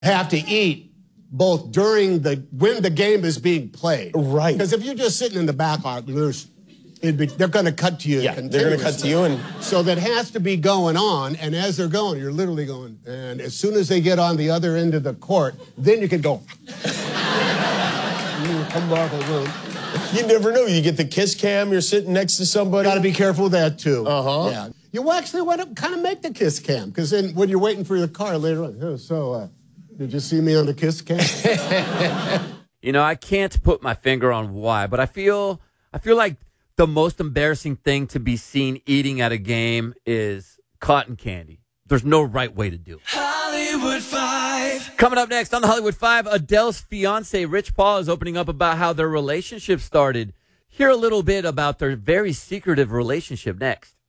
have to eat both when the game is being played. Right. Because if you're just sitting in the back, they're going to cut to you. Yeah, they're going to cut to you. So that has to be going on, and as they're going, you're literally going, and as soon as they get on the other end of the court, then you can go. Come back around. You never know. You get the kiss cam, you're sitting next to somebody. Got to be careful with that, too. Uh-huh. Yeah. You actually want to kind of make the kiss cam, because then when you're waiting for your car later on, did you see me on the kiss cam? I can't put my finger on why, but I feel like the most embarrassing thing to be seen eating at a game is cotton candy. There's no right way to do it. Hollywood 5. Coming up next on the Hollywood 5, Adele's fiance, Rich Paul, is opening up about how their relationship started. Hear a little bit about their very secretive relationship next.